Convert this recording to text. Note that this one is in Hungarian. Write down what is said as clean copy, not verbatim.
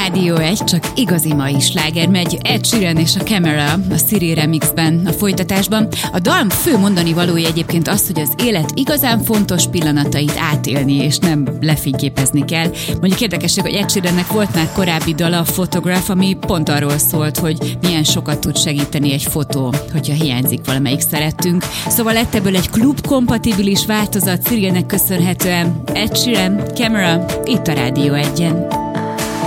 Rádió 1, csak igazi mai sláger megy. Ed Sheeran és a Camera a Siri remixben, a folytatásban. A dal fő mondani valója egyébként az, hogy az élet igazán fontos pillanatait átélni, és nem lefényképezni kell. Mondjuk érdekesség, hogy Ed Sheerannek volt már korábbi dala, a Photograph, ami pont arról szólt, hogy milyen sokat tud segíteni egy fotó, hogyha hiányzik valamelyik szerettünk. Szóval lett ebből egy klub-kompatibilis változat Sirinek köszönhetően. Ed Sheeran, Camera, itt a Rádió 1-en.